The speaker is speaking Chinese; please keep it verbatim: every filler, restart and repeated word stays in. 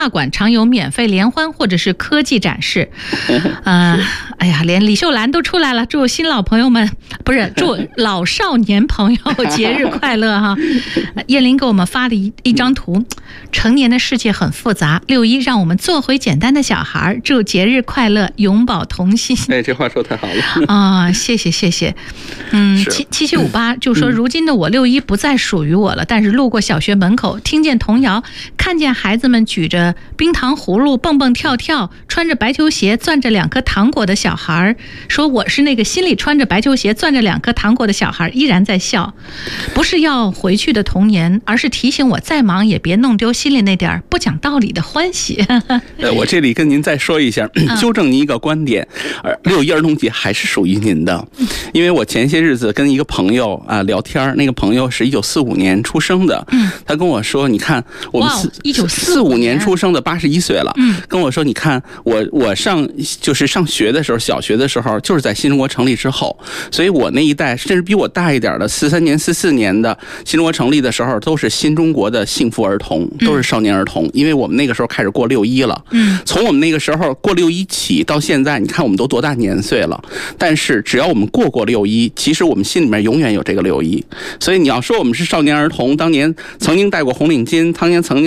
大馆常有免费联欢或者是科技展示，呃，哎呀，连李秀兰都出来了，祝新老朋友们不是祝老少年朋友节日快乐哈！叶林给我们发了一一张图，成年的世界很复杂，六一让我们做回简单的小孩，祝节日快乐，永葆童心。 哎，这话说太好了啊！谢谢谢谢，嗯，七七七五八就说，如今的我六一不再属于我了，但是路过小学门口，听见童谣，看见孩子们举着冰糖葫芦蹦蹦跳跳，穿着白球鞋攥着两颗糖果的小孩，说我是那个心里穿着白球鞋攥着两颗糖果的小孩，依然在笑。不是要回去的童年，而是提醒我再忙也别弄丢心里那点不讲道理的欢喜。 呃，我这里跟您再说一下，纠正您一个观点，六一儿童节还是属于您的，因为我前些日子跟一个朋友啊聊天，那个朋友是一九四五年出生的，他跟我说，你看我们一九四五年出生的八十一岁了，跟我说，你看我我上就是上学的时候，小学的时候就是在新中国成立之后，所以我那一代甚至比我大一点的四三年、四四年的新中国成立的时候，都是新中国的幸福儿童，都是少年儿童，因为我们那个时候开始过六一了。嗯，从我们那个时候过六一起到现在，你看我们都多大年岁了？但是只要我们过过六一，其实我们心里面永远有这个六一。所以你要说我们是少年儿童，当年曾经戴过红领巾，当年曾经